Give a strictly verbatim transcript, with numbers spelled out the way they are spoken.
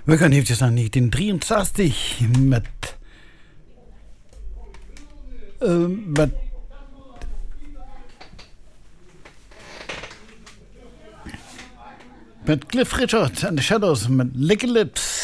We gaan eventjes naar negentien drieënzestig met, uh, met met Cliff Richard en The Shadows met Licky Lips.